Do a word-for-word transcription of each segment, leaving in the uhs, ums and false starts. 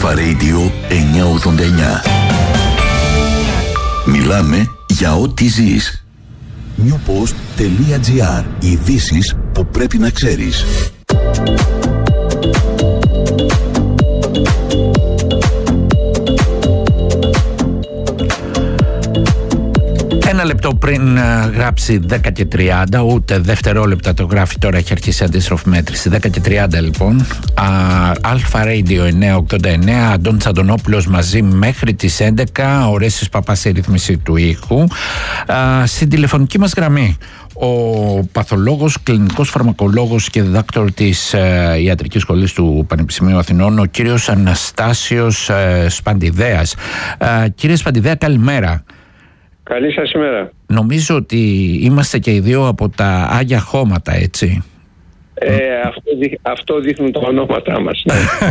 Αλφα Radio εννιακόσια ογδόντα εννιά. Μιλάμε για ό,τι ζεις. newpost.gr. Ειδήσεις που πρέπει να ξέρεις. Ένα λεπτό πριν γράψει δέκα και τριάντα, ούτε δευτερόλεπτα το γράφει τώρα, έχει αρχίσει αντίστροφη μέτρηση. δέκα και τριάντα λοιπόν. Αλφα Radio εννιακόσια ογδόντα εννιά, Αντώνης Αντωνόπουλος μαζί μέχρι τις έντεκα. Ο Ρέσης Παπάς η ρύθμιση του ήχου. Α, στην τηλεφωνική μας γραμμή ο παθολόγος, κλινικός φαρμακολόγος και διδάκτορ της ε, Ιατρικής Σχολής του Πανεπιστημίου Αθηνών, ο κύριος Αναστάσιος ε, Σπαντιδέας. Ε, κύριε Σπαντιδέα, καλημέρα. Καλή σας ημέρα. Νομίζω ότι είμαστε και οι δύο από τα Άγια Χώματα, έτσι. Ε, αυτό, δείχ, αυτό δείχνουν τα ονόματά μας.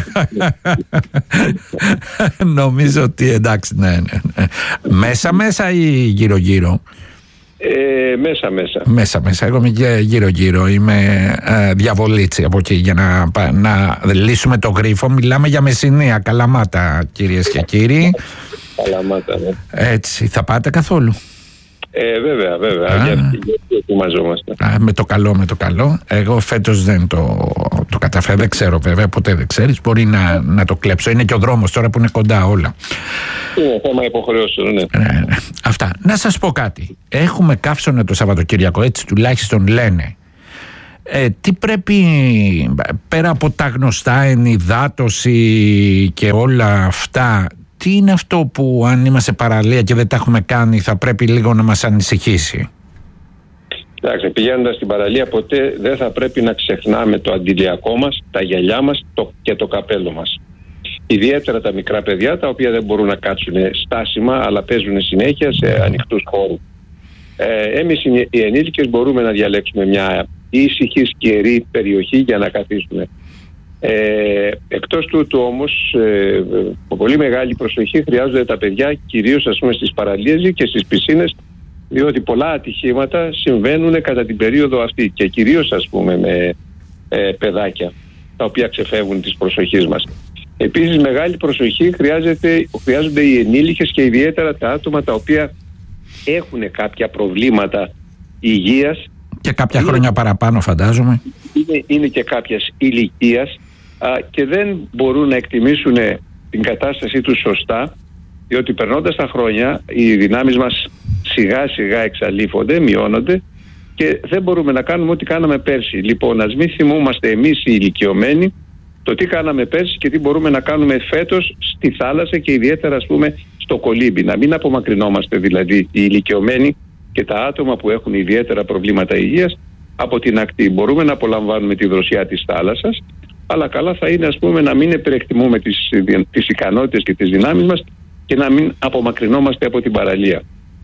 Νομίζω ότι εντάξει, ναι, ναι. Μέσα μέσα ή γύρω γύρω? Ε, μέσα μέσα. Μέσα μέσα. Εγώ είμαι γύρω γύρω. Είμαι ε, διαβολίτσι από εκεί για να, να λύσουμε το γρίφο. Μιλάμε για Μεσσηνία, Καλαμάτα, κυρίες και κύριοι. Καλαμάτα, ναι. Έτσι, θα πάτε καθόλου? Ε, βέβαια, βέβαια. Γιατί ετοιμαζόμαστε. Με το καλό, με το καλό. Εγώ φέτος δεν το, το καταφέρω. Δεν ξέρω βέβαια, ποτέ δεν ξέρεις. Μπορεί να, να το κλέψω. Είναι και ο δρόμος τώρα που είναι κοντά όλα. Είναι θέμα υποχρεώσεων, ναι. Ναι, ναι. Αυτά. Να σας πω κάτι. Έχουμε καύσωνα το Σαββατοκύριακο, έτσι τουλάχιστον λένε. Ε, τι πρέπει, πέρα από τα γνωστά, ενυδάτωση και όλα αυτά, τι είναι αυτό που αν είμαστε παραλία και δεν τα έχουμε κάνει θα πρέπει λίγο να μας ανησυχήσει? Εντάξει, πηγαίνοντας στην παραλία ποτέ δεν θα πρέπει να ξεχνάμε το αντιλιακό μας, τα γυαλιά μας το, και το καπέλο μας. Ιδιαίτερα τα μικρά παιδιά, τα οποία δεν μπορούν να κάτσουν στάσιμα αλλά παίζουν συνέχεια σε ανοιχτούς χώρους. Ε, εμείς οι ενήλικες μπορούμε να διαλέξουμε μια ήσυχη, σκιερή περιοχή για να καθίσουμε. Ε, εκτός τούτου όμως, ε, πολύ μεγάλη προσοχή χρειάζονται τα παιδιά, κυρίως ας πούμε στις παραλίες και στις πισίνες, διότι πολλά ατυχήματα συμβαίνουν κατά την περίοδο αυτή και κυρίως ας πούμε με ε, παιδάκια τα οποία ξεφεύγουν της προσοχής μας. Επίσης μεγάλη προσοχή χρειάζεται, χρειάζονται οι ενήλικες και ιδιαίτερα τα άτομα τα οποία έχουν κάποια προβλήματα υγείας και κάποια είναι, χρόνια παραπάνω φαντάζομαι. Είναι, είναι και κάποιας ηλικίας α, και δεν μπορούν να εκτιμήσουν την κατάστασή τους σωστά, διότι περνώντας τα χρόνια οι δυνάμεις μας σιγά σιγά εξαλείφονται, μειώνονται και δεν μπορούμε να κάνουμε ό,τι κάναμε πέρσι. Λοιπόν, ας μην θυμούμαστε εμείς οι ηλικιωμένοι το τι κάναμε πέρσι και τι μπορούμε να κάνουμε φέτος στη θάλασσα και ιδιαίτερα ας πούμε στο κολύμπι. Να μην απομακρυνόμαστε δηλαδή οι ηλικιωμένοι και τα άτομα που έχουν ιδιαίτερα προβλήματα υγείας από την ακτή. Μπορούμε να απολαμβάνουμε τη δροσιά της θάλασσας, αλλά καλά θα είναι ας πούμε να μην υπερεκτιμούμε τις, τις ικανότητες και τις δυνάμεις μας και να μην απομακρυνόμαστε από την παραλία.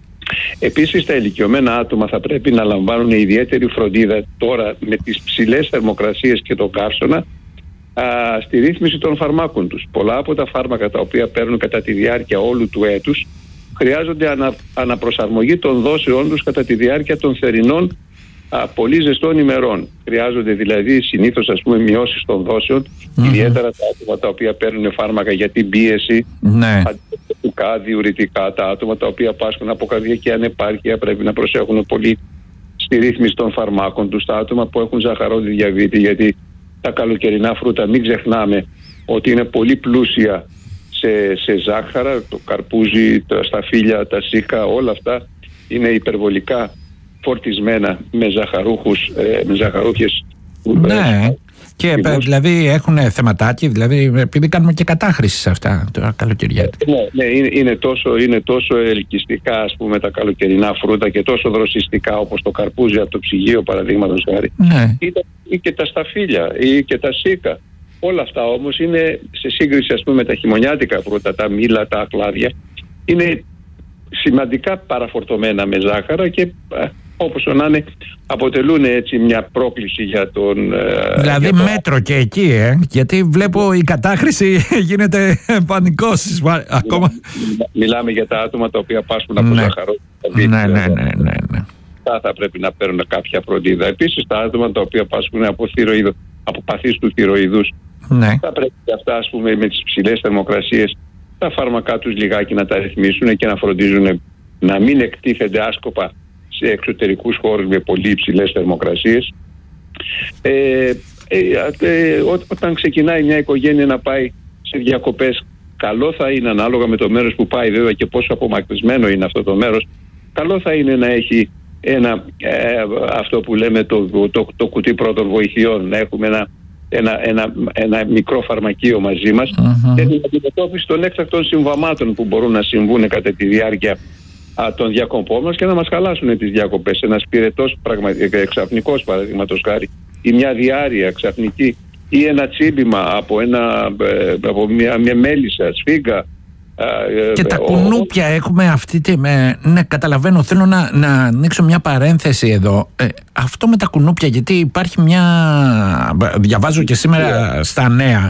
Επίσης τα ηλικιωμένα άτομα θα πρέπει να λαμβάνουν ιδιαίτερη φροντίδα τώρα με τις ψηλές θερμοκρασίες και το καύσωνα α, στη ρύθμιση των φαρμάκων τους. Πολλά από τα φάρμακα τα οποία παίρνουν κατά τη διάρκεια όλου του έτους χρειάζονται ανα, αναπροσαρμογή των δόσεών τους κατά τη διάρκεια των θερινών α, πολύ ζεστών ημερών. Χρειάζονται δηλαδή συνήθως ας πούμε μειώσεις των δόσεων, mm-hmm. ιδιαίτερα τα άτομα τα οποία παίρνουν φάρμακα για την πίεση, ναι. αντιπροσωπικά, διουρητικά, τα άτομα τα οποία πάσχουν από καρδιακή ανεπάρκεια πρέπει να προσέχουν πολύ στη ρύθμιση των φαρμάκων τους, τα άτομα που έχουν ζαχαρόδι διαβήτη, γιατί τα καλοκαιρινά φρούτα μην ξεχνάμε ότι είναι πολύ πλούσια σε, σε ζάχαρα, το καρπούζι, τα σταφύλια, τα σίκα, όλα αυτά είναι υπερβολικά φορτισμένα με ζαχαρούχους, ε, με ζαχαρούχες. Ναι, και ε, δηλαδή έχουν θεματάκι, δηλαδή επειδή κάνουμε και κατάχρηση σε αυτά το καλοκαιριάτικα. Ναι, ναι είναι, είναι, τόσο, είναι τόσο ελκυστικά ας πούμε τα καλοκαιρινά φρούτα και τόσο δροσιστικά όπως το καρπούζι από το ψυγείο παραδείγματος χάρη. Ναι. Ή, ή και τα σταφύλια ή και τα σίκα. Όλα αυτά όμως είναι σε σύγκριση ας πούμε με τα χειμωνιάτικα φρούτα, τα μήλα, τα ακλάδια, είναι σημαντικά παραφορτωμένα με ζάχαρα και όπως να είναι αποτελούν έτσι μια πρόκληση για τον... Δηλαδή για το... μέτρο και εκεί, ε, γιατί βλέπω η κατάχρηση γίνεται πανικός ακόμα. Μιλάμε για τα άτομα τα οποία πάσχουν από ναι. ζάχαρο. Ναι, ναι, ναι, ναι, ναι, ναι. Θα πρέπει να παίρνουν κάποια φροντίδα. Επίσης τα άτομα τα οποία πάσχουν από, θυροειδο... από παθείς του θυροειδούς Ναι. Θα πρέπει αυτά, ας πούμε, με τις ψηλές θερμοκρασίες, τα φάρμακά τους λιγάκι να τα ρυθμίσουν και να φροντίζουν να μην εκτίθενται άσκοπα σε εξωτερικούς χώρους με πολύ υψηλές θερμοκρασίες. Ε, ε, ε, ό, όταν ξεκινάει μια οικογένεια να πάει σε διακοπές, καλό θα είναι, ανάλογα με το μέρος που πάει βέβαια και πόσο απομακρυσμένο είναι αυτό το μέρος, καλό θα είναι να έχει ένα, ε, αυτό που λέμε το, το, το, το κουτί πρώτων βοηθειών, να έχουμε ένα, ένα, ένα, ένα μικρό φαρμακείο μαζί μας uh-huh. και την αντιμετώπιση των έκτακτων συμβαμάτων που μπορούν να συμβούν κατά τη διάρκεια α, των διακοπών μας και να μας χαλάσουν τις διακοπές. Ένας πυρετός ξαφνικός, παραδείγματος χάρη, ή μια διάρρεια ξαφνική, ή ένα τσίμπημα από, ένα, από μια, μια μέλισσα, σφίγγα. Και τα κουνούπια έχουμε αυτή τη... Ναι, καταλαβαίνω, θέλω να, να ανοίξω μια παρένθεση εδώ. Ε, αυτό με τα κουνούπια, γιατί υπάρχει μια... Διαβάζω και σήμερα yeah. στα νέα.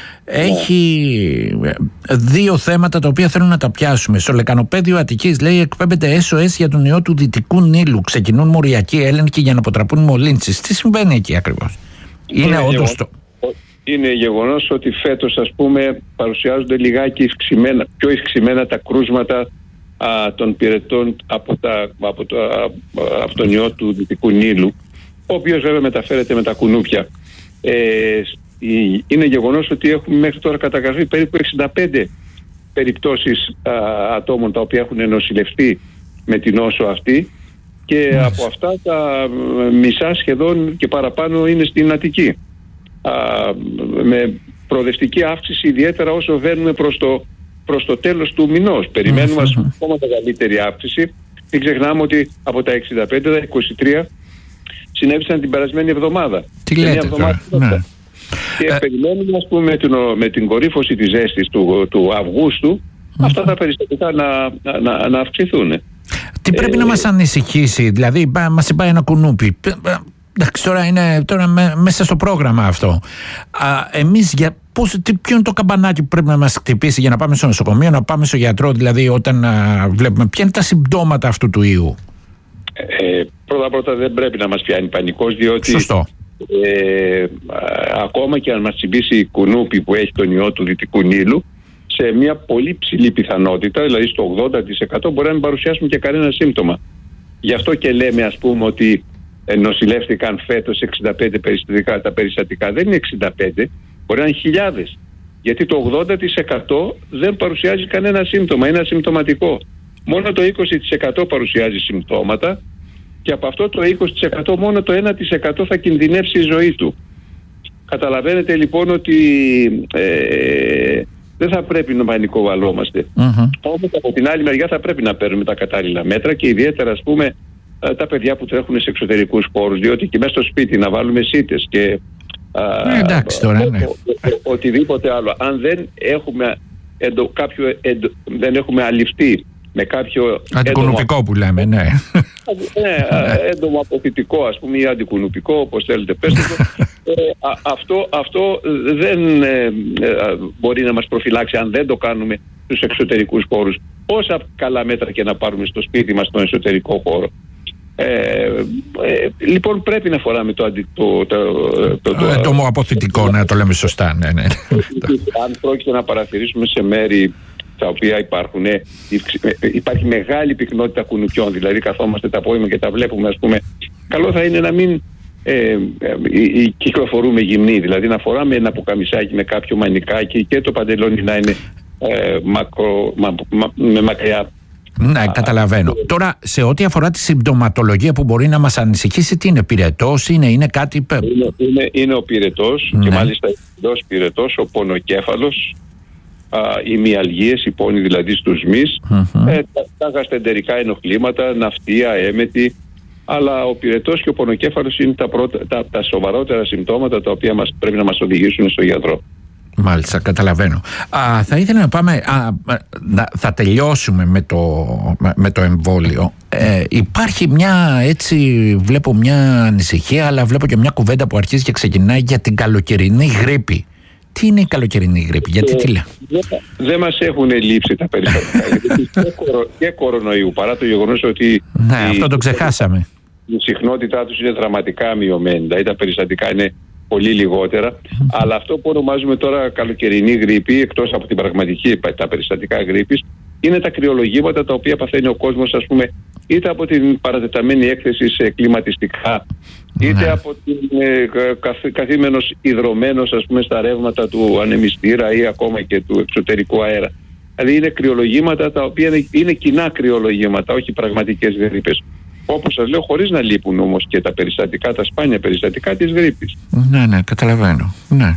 Έχει yeah. δύο θέματα τα οποία θέλω να τα πιάσουμε. Στο λεκανοπέδιο Αττικής, λέει, εκπέμπεται ες ο ες για τον ιό του Δυτικού Νείλου. Ξεκινούν μοριακοί έλεγχοι για να αποτραπούν μολύνσεις. Τι συμβαίνει εκεί ακριβώς? Είναι yeah, όντως το... Είναι γεγονός ότι φέτος, ας πούμε, παρουσιάζονται λιγάκι ευξημένα, πιο ευξημένα τα κρούσματα α, των πυρετών από, τα, από, το, α, από τον ιό του Δυτικού Νείλου, ο οποίος βέβαια μεταφέρεται με τα κουνούπια. Ε, είναι γεγονός ότι έχουμε μέχρι τώρα καταγραφεί περίπου εξήντα πέντε περιπτώσεις α, ατόμων τα οποία έχουν νοσηλευτεί με την νόσο αυτή και yes. από αυτά τα μισά σχεδόν και παραπάνω είναι στην Αττική. Α, με προοδευτική αύξηση, ιδιαίτερα όσο βαίνουμε προς το, προς το τέλος του μηνός. Περιμένουμε mm-hmm. ακόμα μεγαλύτερη αύξηση. Μην ξεχνάμε ότι από τα εξήντα πέντε, τα είκοσι τρία συνέβησαν την περασμένη εβδομάδα. Τι λέτε εβδομάδα τώρα, ναι. Και ε... περιμένουμε, ας πούμε, με την, με την κορύφωση της ζέστης του, του Αυγούστου mm-hmm. αυτά τα περιστατικά να, να, να, να αυξηθούν. Τι πρέπει ε... να μας ανησυχήσει? Δηλαδή μας είπα ένα κουνούπι. Εντάξει, τώρα είναι τώρα με, μέσα στο πρόγραμμα αυτό. Α, εμείς για πώς, τι, ποιο είναι το καμπανάκι που πρέπει να μας χτυπήσει για να πάμε στο νοσοκομείο, να πάμε στο γιατρό, δηλαδή όταν α, βλέπουμε ποια είναι τα συμπτώματα αυτού του ιού? Ε, πρώτα πρώτα δεν πρέπει να μας πιάνει πανικός, διότι Σωστό. Ε, α, ακόμα και αν μας τσιμπήσει κουνούπι που έχει τον ιό του Δυτικού Νείλου, σε μια πολύ ψηλή πιθανότητα, δηλαδή στο ογδόντα τοις εκατό, μπορεί να μην παρουσιάσουν και κανένα σύμπτωμα. Γι' αυτό και λέμε, ας πούμε, ότι νοσηλεύτηκαν φέτος εξήντα πέντε περιστατικά. Τα περιστατικά δεν είναι εξήντα πέντε, μπορεί να είναι χιλιάδες. Γιατί το ογδόντα τοις εκατό δεν παρουσιάζει κανένα σύμπτωμα, είναι ασυμπτωματικό. Μόνο το είκοσι τοις εκατό παρουσιάζει συμπτώματα και από αυτό το είκοσι τοις εκατό μόνο το ένα τοις εκατό θα κινδυνεύσει η ζωή του. Καταλαβαίνετε λοιπόν ότι ε, δεν θα πρέπει να πανικοβαλόμαστε. Mm-hmm. Όμως από την άλλη μεριά θα πρέπει να παίρνουμε τα κατάλληλα μέτρα και ιδιαίτερα, ας πούμε, τα παιδιά που τρέχουν σε εξωτερικούς χώρους, διότι και μέσα στο σπίτι να βάλουμε σίτες και ε, εντάξει, τώρα, ναι. ο, ο, οτιδήποτε άλλο, αν δεν έχουμε, εντο, κάποιο, εντο, δεν έχουμε αληφθεί με κάποιο αντικουνουπικό που λέμε, ναι, ναι, έντομο αποθητικό, ας πούμε, ή αντικουνουπικό, όπως θέλετε πέστε το, ε, α, αυτό, αυτό δεν ε, ε, μπορεί να μας προφυλάξει αν δεν το κάνουμε στους εξωτερικούς χώρους, όσα καλά μέτρα και να πάρουμε στο σπίτι μας στον εσωτερικό χώρο. Ε, ε, λοιπόν πρέπει να φοράμε το αντιτό το, το, το, έντομο αποθητικό, να το λέμε σωστά, ναι, ναι. Αν πρόκειται να παρατηρήσουμε σε μέρη τα οποία υπάρχουν, ε, υπάρχει μεγάλη πυκνότητα κουνουπιών, δηλαδή καθόμαστε τα απόγευμα και τα βλέπουμε, ας πούμε, καλό θα είναι να μην ε, ε, ε, κυκλοφορούμε γυμνοί, δηλαδή να φοράμε ένα πουκαμισάκι με κάποιο μανικάκι και το παντελόνι να είναι ε, μακρο, μα, μα, με μακριά. Ναι, καταλαβαίνω. Α, Τώρα, σε ό,τι αφορά τη συμπτωματολογία που μπορεί να μας ανησυχήσει, τι είναι, πυρετός, είναι, είναι κάτι... Είναι, είναι, είναι ο πυρετός, ναι. Και μάλιστα ο πυρετός, ο πονοκέφαλος, α, οι μυαλγίες, οι πόνοι δηλαδή στους μυς, mm-hmm. ε, τα, τα γαστεντερικά ενοχλήματα, ναυτία, έμετη, αλλά ο πυρετός και ο πονοκέφαλος είναι τα, πρώτα, τα, τα σοβαρότερα συμπτώματα τα οποία μας, πρέπει να μας οδηγήσουν στο γιατρό. Μάλιστα, καταλαβαίνω. Α, θα ήθελα να πάμε, α, να, θα τελειώσουμε με το, με το εμβόλιο. Ε, υπάρχει μια, έτσι βλέπω μια ανησυχία, αλλά βλέπω και μια κουβέντα που αρχίζει και ξεκινάει για την καλοκαιρινή γρίπη. Τι είναι η καλοκαιρινή γρίπη, γιατί ε, τι λέω? Δεν δε μας έχουν λείψει τα περιστατικά και, κορο, και κορονοϊού, παρά το γεγονός ότι... Ναι, η, αυτό το ξεχάσαμε. Η συχνότητά τους είναι δραματικά μειωμένη, δηλαδή τα περιστατικά είναι πολύ λιγότερα. Mm-hmm. Αλλά αυτό που ονομάζουμε τώρα καλοκαιρινή γρίπη, εκτός από την πραγματική, τα περιστατικά γρίπης, είναι τα κρυολογήματα τα οποία παθαίνει ο κόσμος, ας πούμε, είτε από την παρατεταμένη έκθεση σε κλιματιστικά, είτε mm-hmm. από την ε, καθ, καθήμενος ιδρωμένος, ας πούμε, στα ρεύματα του ανεμιστήρα ή ακόμα και του εξωτερικού αέρα. Δηλαδή είναι κρυολογήματα τα οποία είναι, είναι κοινά κρυολογήματα, όχι πραγματικές γρίπες. Όπως σας λέω, χωρίς να λείπουν όμως και τα περιστατικά, τα σπάνια περιστατικά της γρίπης. Ναι, ναι, καταλαβαίνω. Ναι.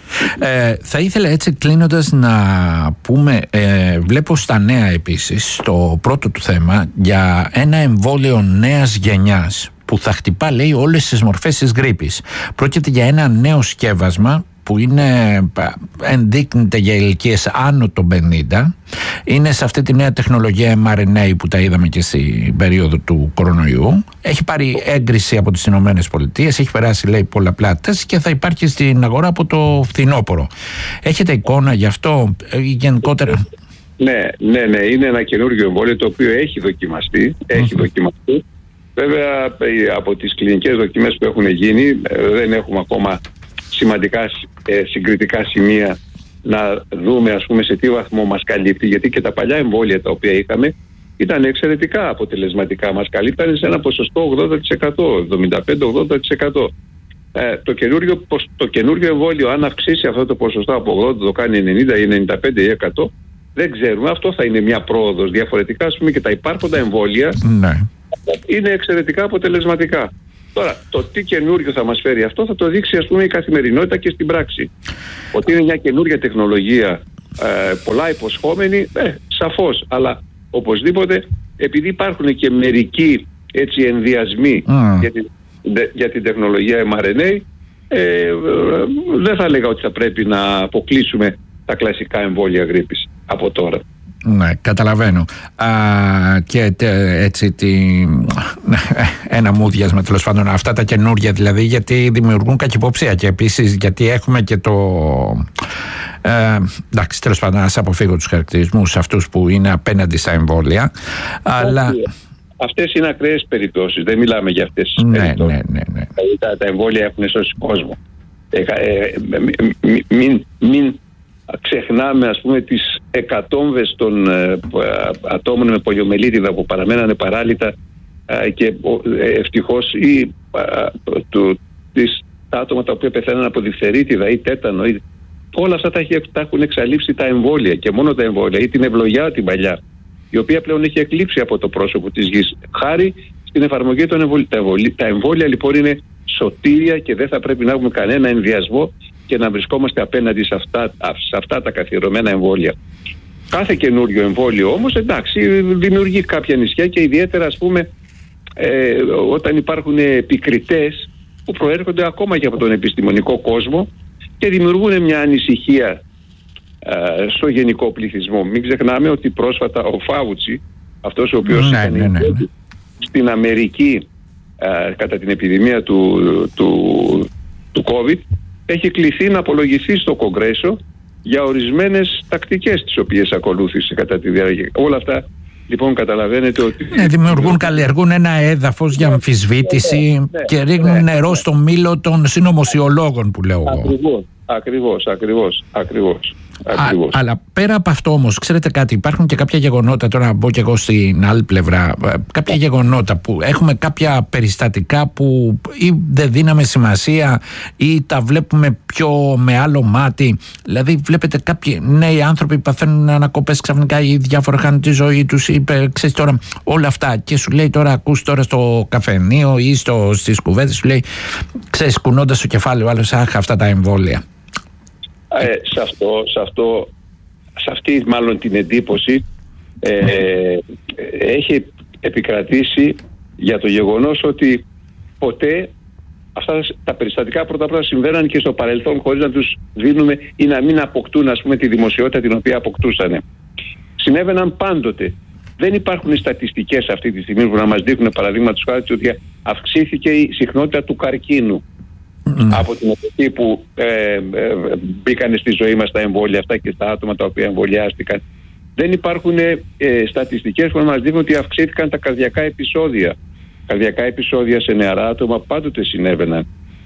Ε, θα ήθελα έτσι κλείνοντας να πούμε, ε, βλέπω στα νέα επίσης, στο πρώτο του θέμα, για ένα εμβόλιο νέας γενιάς που θα χτυπά, λέει, όλες τις μορφές της γρίπης. Πρόκειται για ένα νέο σκεύασμα που είναι, ενδείκνυται για ηλικίες άνω των πενήντα. Είναι σε αυτή τη νέα τεχνολογία εμ αρ εν έι που τα είδαμε και στην περίοδο του κορονοϊού. Έχει πάρει έγκριση από τις Ηνωμένες Πολιτείες, έχει περάσει, λέει, πολλαπλά τεστ και θα υπάρχει στην αγορά από το φθινόπωρο. Έχετε εικόνα γι' αυτό γενικότερα? Ναι, ναι, ναι, είναι ένα καινούργιο εμβόλιο το οποίο έχει δοκιμαστεί, έχει mm-hmm. δοκιμαστεί. Βέβαια, από τις κλινικές δοκιμές που έχουν γίνει δεν έχουμε ακόμα σημαντικά ε, συγκριτικά σημεία να δούμε, ας πούμε, σε τι βαθμό μας καλύπτει, γιατί και τα παλιά εμβόλια τα οποία είχαμε ήταν εξαιρετικά αποτελεσματικά, μας καλύπτανε σε ένα ποσοστό ογδόντα τοις εκατό, εβδομήντα πέντε με ογδόντα τοις εκατό. Ε, το, καινούριο, το καινούριο εμβόλιο, αν αυξήσει αυτό το ποσοστό από ογδόντα, το κάνει ενενήντα ή ενενήντα πέντε ή εκατό, δεν ξέρουμε. Αυτό θα είναι μια πρόοδος. Διαφορετικά, ας πούμε, και τα υπάρχοντα εμβόλια ναι. είναι εξαιρετικά αποτελεσματικά. Τώρα, το τι καινούριο θα μας φέρει αυτό θα το δείξει, ας πούμε, η καθημερινότητα και στην πράξη. Ότι είναι μια καινούργια τεχνολογία, ε, πολλά υποσχόμενη, ε, σαφώς. Αλλά οπωσδήποτε, επειδή υπάρχουν και μερικοί, έτσι, ενδιασμοί mm. για, την, για την τεχνολογία εμ αρ εν έι, ε, ε, δεν θα έλεγα ότι θα πρέπει να αποκλείσουμε τα κλασικά εμβόλια γρίπης από τώρα. Ναι, καταλαβαίνω. Α, και τε, έτσι τι, ένα μούδιασμα, τέλος πάντων, αυτά τα καινούργια, δηλαδή, γιατί δημιουργούν κακυποψία και επίσης γιατί έχουμε και το ε, εντάξει, τέλος πάντων, να αποφύγω τους χαρακτηρισμούς αυτούς που είναι απέναντι στα εμβόλια, αλλά αυτές είναι ακραίες περιπτώσεις, δεν μιλάμε για αυτές τις ναι, περιπτώσεις. Ναι, ναι, ναι. Τα, τα εμβόλια έχουν σώσει κόσμο. Ε, ε, μην, μην, μην ξεχνάμε, ας πούμε, τις εκατόμβες των ε, ατόμων με πολιομελίτιδα που παραμένανε παράλυτα ε, και ε, ευτυχώς ή ε, του, τις, τα άτομα τα οποία πεθαίναν από διφθερίτιδα ή τέτανο ή, όλα αυτά τα, τα έχουν εξαλείψει τα εμβόλια και μόνο τα εμβόλια, ή την ευλογιά την παλιά, η οποία πλέον έχει εκλείψει από το πρόσωπο της γης χάρη στην εφαρμογή των εμβολίων. Τα εμβόλια, τα εμβόλια λοιπόν είναι σωτήρια και δεν θα πρέπει να έχουμε κανένα ενδιασμό και να βρισκόμαστε απέναντι σε αυτά, σε αυτά τα καθιερωμένα εμβόλια. Κάθε καινούριο εμβόλιο όμως, εντάξει, δημιουργεί κάποια νησιά και ιδιαίτερα, ας πούμε, ε, όταν υπάρχουν επικριτές που προέρχονται ακόμα και από τον επιστημονικό κόσμο και δημιουργούν μια ανησυχία ε, στο γενικό πληθυσμό. Μην ξεχνάμε ότι πρόσφατα ο Φάουτσι, αυτός ο οποίος ναι, ήταν ναι, ναι, ναι. στην Αμερική ε, κατά την επιδημία του, του, του COVID, έχει κληθεί να απολογηθεί στο Κογκρέσο για ορισμένες τακτικές τις οποίες ακολούθησε κατά τη διάρκεια. Όλα αυτά λοιπόν καταλαβαίνετε ότι ναι, δημιουργούν, καλλιεργούν ένα έδαφος για αμφισβήτηση ναι, ναι, και ρίχνουν ναι, νερό ναι. στο μήλο των συνωμοσιολόγων που λέω εγώ. Ακριβώς, ακριβώς, ακριβώς, ακριβώς. Α, αλλά πέρα από αυτό όμως, ξέρετε κάτι, υπάρχουν και κάποια γεγονότα, τώρα να μπω και εγώ στην άλλη πλευρά, κάποια γεγονότα που έχουμε κάποια περιστατικά που ή δεν δίναμε σημασία ή τα βλέπουμε πιο με άλλο μάτι. Δηλαδή βλέπετε κάποιοι νέοι άνθρωποι που παθαίνουν ανακοπές ξαφνικά ή διάφορα χάνουν τη ζωή τους ή ξέρεις τώρα όλα αυτά και σου λέει τώρα, ακούς τώρα στο καφενείο ή στο, στις κουβέντες σου λέει, ξέρεις, κουνώντας το κεφάλι ο άλλος, αχ, αυτά τα εμβόλια. Ε, σε, αυτό, σε, αυτό, σε αυτή μάλλον την εντύπωση ε, έχει επικρατήσει για το γεγονός ότι ποτέ αυτά τα περιστατικά πρώτα πρώτα συμβαίναν και στο παρελθόν χωρίς να τους δίνουμε ή να μην αποκτούν, ας πούμε, τη δημοσιότητα την οποία αποκτούσαν. Συνέβαιναν πάντοτε. Δεν υπάρχουν στατιστικές αυτή τη στιγμή που να μας δείχνουν, παραδείγματος χάρη, ότι αυξήθηκε η συχνότητα του καρκίνου. Mm. Από την εποχή που ε, ε, μπήκαν στη ζωή μας τα εμβόλια αυτά και στα άτομα τα οποία εμβολιάστηκαν. Δεν υπάρχουν ε, στατιστικές που μας δείχνουν ότι αυξήθηκαν τα καρδιακά επεισόδια. Καρδιακά επεισόδια σε νεαρά άτομα πάντοτε συνέβαιναν.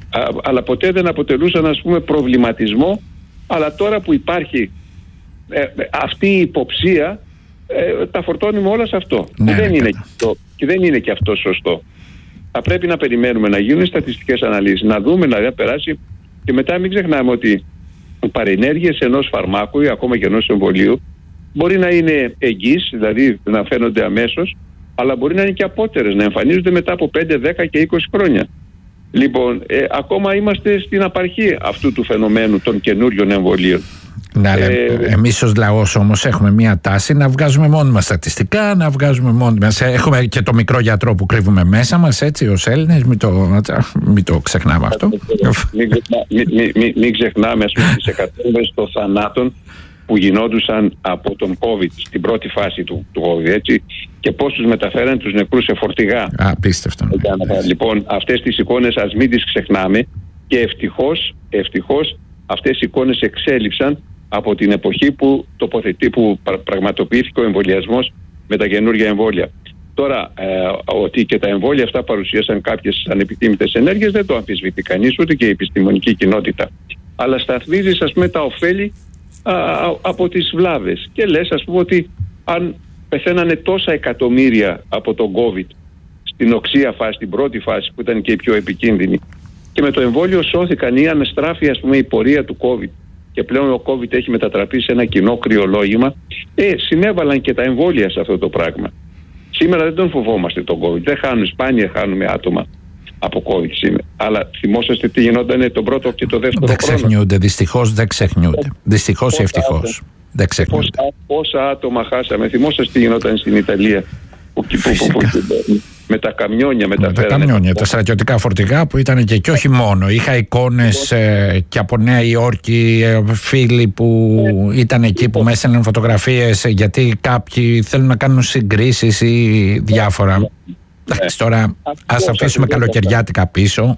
α, αλλά ποτέ δεν αποτελούσαν, ας πούμε, προβληματισμό. Αλλά τώρα που υπάρχει ε, αυτή η υποψία, ε, τα φορτώνουμε όλα σε αυτό. Ναι, και, δεν ναι, είναι και, αυτό, και δεν είναι και αυτό σωστό. Θα πρέπει να περιμένουμε να γίνουν στατιστικές αναλύσεις, να δούμε, να περάσει, και μετά μην ξεχνάμε ότι οι παρενέργειες ενός φαρμάκου ή ακόμα και ενός εμβολίου μπορεί να είναι εγγύς, δηλαδή να φαίνονται αμέσως, αλλά μπορεί να είναι και απότερες, να εμφανίζονται μετά από πέντε, δέκα και είκοσι χρόνια. Λοιπόν, ε, ακόμα είμαστε στην απαρχή αυτού του φαινομένου των καινούριων εμβολίων. Ναι, αλλά ε, εμείς ως λαός όμως έχουμε μία τάση να βγάζουμε μόνοι μας στατιστικά, να βγάζουμε μόνοι μας. Έχουμε και το μικρό γιατρό που κρύβουμε μέσα μας, έτσι, ως Έλληνες, μην το, μην το ξεχνάμε αυτό. Μην μη, μη, μη ξεχνάμε, ας πούμε, τις εκατομμύρες των θανάτων που γινόντουσαν από τον COVID, στην πρώτη φάση του, του COVID, έτσι, και πώς τους μεταφέραν τους νεκρούς σε φορτηγά. Απίστευτο. Ναι. Λοιπόν, αυτές τις εικόνες ας μην τις ξεχνάμε, και ευτυχώς, ευτυχώς αυτές οι εικόνες εξέλιψαν από την εποχή που, τοποθετεί, που πραγματοποιήθηκε ο εμβολιασμός με τα καινούργια εμβόλια. Τώρα, ε, ότι και τα εμβόλια αυτά παρουσίασαν κάποιες ανεπιθύμητες ενέργειες, δεν το αμφισβητεί κανείς, ούτε και η επιστημονική κοινότητα. Αλλά σταθμίζεις, ας πούμε, τα ωφέλη α, α, από τις βλάβες. Και λες, ας πούμε, ότι αν πεθαίνανε τόσα εκατομμύρια από τον COVID στην οξία φάση, στην πρώτη φάση που ήταν και η πιο επικίνδυνη, και με το εμβόλιο σώθηκαν ή αναστράφει, ας πούμε, η πορεία του COVID, και πλέον ο COVID έχει μετατραπεί σε ένα κοινό κρυολόγημα, ε, συνέβαλαν και τα εμβόλια σε αυτό το πράγμα. Σήμερα δεν τον φοβόμαστε τον COVID. Δεν χάνουμε, σπάνια χάνουμε άτομα από COVID σήμερα. Αλλά θυμόσαστε τι γινόταν τον πρώτο και το δεύτερο δεν χρόνο. Δεν ξεχνιούνται, δυστυχώς δεν ξεχνιούνται. Δυστυχώς ή ευτυχώς. Δεν ξεχνιούνται. Πόσα, πόσα άτομα χάσαμε. Θυμόσαστε τι γινόταν στην Ιταλία. Που, που, που, που, με τα καμιόνια μεταφέρανε. Με τα καμιόνια, τα στρατιωτικά φορτηγά που ήταν και, και όχι μόνο. Είχα εικόνες ε, και από Νέα Υόρκη, ε, φίλοι που ε, ήταν εκεί που με έστελναν φωτογραφίες, γιατί κάποιοι θέλουν να κάνουν συγκρίσεις ή διάφορα. Εντάξει, τώρα ας αφήσουμε καλοκαιριάτικα πίσω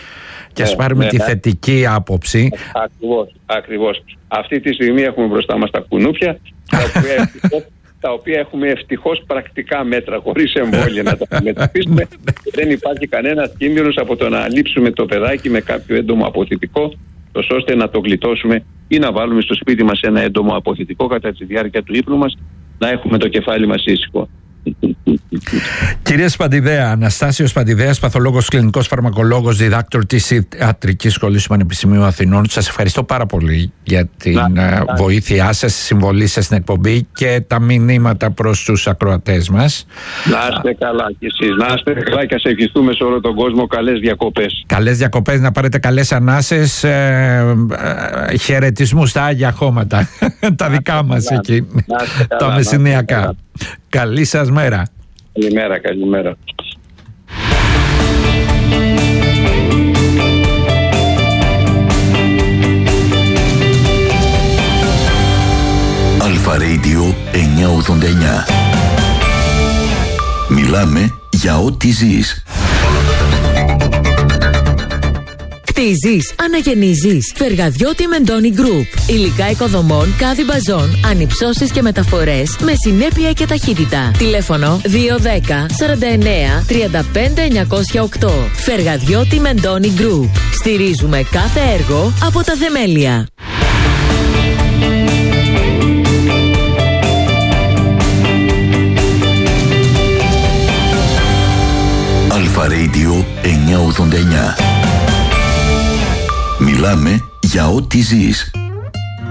και ας πάρουμε τη θετική άποψη. Ακριβώς, ακριβώς. Αυτή τη στιγμή έχουμε μπροστά μας τα κουνούπια, τα οποία τα οποία έχουμε ευτυχώς πρακτικά μέτρα, χωρίς εμβόλια να τα αντιμετωπίσουμε. Δεν υπάρχει κανένας κίνδυνος από το να λείψουμε το παιδάκι με κάποιο έντομο αποθητικό, τόσο ώστε να το γλιτώσουμε ή να βάλουμε στο σπίτι μας ένα έντομο αποθητικό κατά τη διάρκεια του ύπνου μας, να έχουμε το κεφάλι μας ήσυχο. Κύριε Σπαντιδέα, Αναστάσιος Σπαντιδέας, παθολόγος, κλινικός φαρμακολόγος, διδάκτορ της Ιατρικής Σχολής του Πανεπιστημίου Αθηνών. Σας ευχαριστώ πάρα πολύ για την να, να, βοήθειά σας, τη συμβολή σας στην εκπομπή και τα μηνύματα προς τους ακροατές μας. Να είστε καλά κι εσείς, να είστε καλά και ας ευχηθούμε σε όλο τον κόσμο καλές διακοπές. Καλές διακοπές, να πάρετε καλές ανάσες, ε, ε, χαιρετισμούς στα Άγια Χώματα, τα δικά μας καλά, εκεί, τα μεσηνιακά. Καλή σας μέρα. Καλημέρα, καλημέρα. Αλφα Radio εννιακόσια ογδόντα εννιά. Μιλάμε για ό,τι ζεις. Χτίζεις, αναγεννίζεις. Φεργαδιώτη Μεντώνη Group. Υλικά οικοδομών, κάδι μπαζών, ανυψώσεις και μεταφορές με συνέπεια και ταχύτητα. Τηλέφωνο δύο ένα μηδέν σαράντα εννέα τριάντα πέντε εννιακόσια οκτώ. Φεργαδιώτη Μεντώνη Group. Στηρίζουμε κάθε έργο από τα θεμέλια. Αλφα Radio εννιακόσια ογδόντα εννιά. Μιλάμε για ό,τι ζεις.